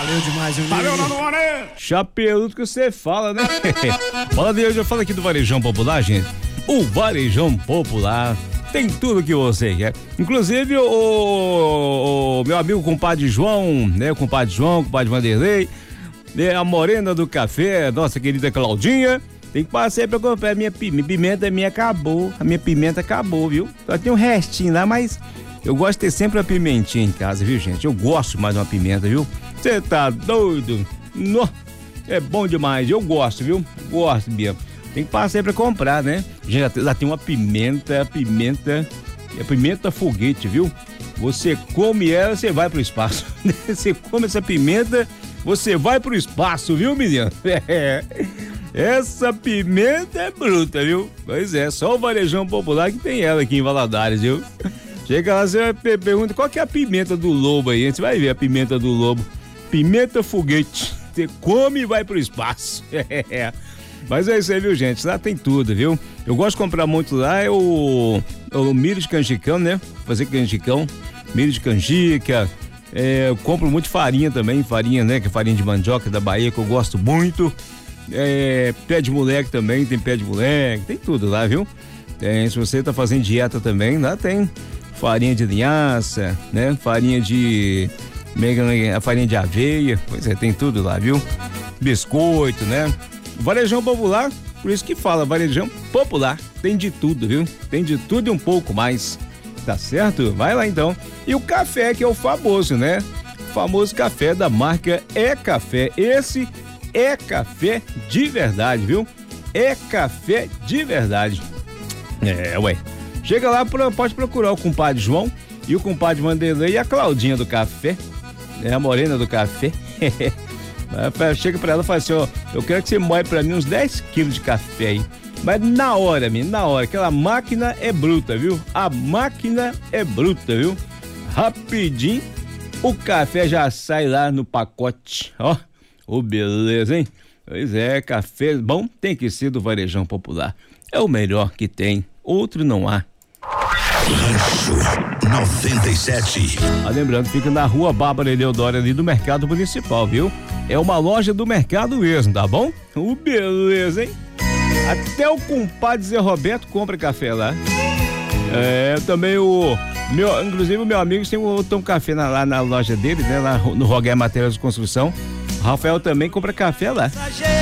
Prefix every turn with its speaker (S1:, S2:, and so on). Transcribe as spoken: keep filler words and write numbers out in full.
S1: Valeu demais, meu
S2: Valeu, Nano Mané. Chapeludo que você fala, né? Fala de hoje, eu falo aqui do Varejão Popular, gente. O Varejão Popular tem tudo que você quer. Inclusive o, o meu amigo compadre João, né? O compadre João, o compadre Vanderlei, né? A morena do café, nossa querida Claudinha. Tem que passar pra comprar minha pimenta. Pimenta minha acabou. A minha pimenta acabou, viu? Só tem um restinho lá, mas eu gosto de ter sempre uma pimentinha em casa, viu, gente? Eu gosto mais de uma pimenta, viu? Você tá doido? No, é bom demais. Eu gosto, viu? Gosto, Bia. Tem que passar pra comprar, né? Já, já tem uma pimenta, pimenta, é pimenta foguete, viu? Você come ela, você vai pro espaço. Você come essa pimenta, você vai pro espaço, viu, menino? É. Essa pimenta é bruta, viu? Pois é, só o Varejão Popular que tem ela aqui em Valadares, viu? Chega lá, você pergunta qual que é a pimenta do lobo aí, você vai ver a pimenta do lobo. Pimenta foguete, você come e vai pro espaço. É. Mas é isso aí, viu, gente? Lá tem tudo, viu? Eu gosto de comprar muito lá, é o, o milho de canjicão, né? Fazer canjicão, milho de canjica. É, eu compro muito farinha também, farinha, né? Que é farinha de mandioca da Bahia, que eu gosto muito. É, pé de moleque também, tem pé de moleque, tem tudo lá, viu? Tem, se você tá fazendo dieta também, lá tem farinha de linhaça, né? Farinha de... a farinha de aveia, pois é, tem tudo lá, viu? Biscoito, né? Varejão Popular, por isso que fala Varejão Popular, tem de tudo, viu? Tem de tudo e um pouco mais, tá certo? Vai lá então. E o café, que é o famoso, né? O famoso café da marca É Café, esse é café de verdade, viu? É café de verdade. É, ué. Chega lá, pode procurar o compadre João e o compadre Vanderlei e a Claudinha do café. É a morena do café. Chega pra ela e fala assim, ó, eu quero que você moe pra mim uns dez quilos de café aí. Mas na hora, menino, na hora. Aquela máquina é bruta, viu? A máquina é bruta, viu? Rapidinho, o café já sai lá no pacote, ó. Ô, oh, beleza, hein? Pois é, café bom tem que ser do Varejão Popular. É o melhor que tem, outro não há.
S3: Rancho noventa e sete.
S2: Ah, lembrando, fica na rua Bárbara Eleodoro ali do Mercado Municipal, viu? É uma loja do mercado mesmo, tá bom? Ô, oh, beleza, hein? Até o compadre Zé Roberto compra café lá. É, também o... Meu, inclusive o meu amigo tem um, tem um café na, lá na loja dele, né? Lá no Rogué Materiais de Construção. Rafael também compra café lá.